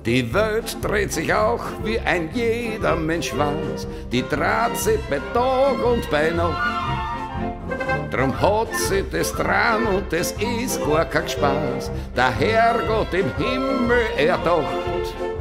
Die Welt dreht sich auch, wie ein jeder Mensch weiß. Die dreht sich bei Tag und bei Nacht. Drum hat sie das dran und das ist gar kein Spaß. Der Herrgott im Himmel erdacht.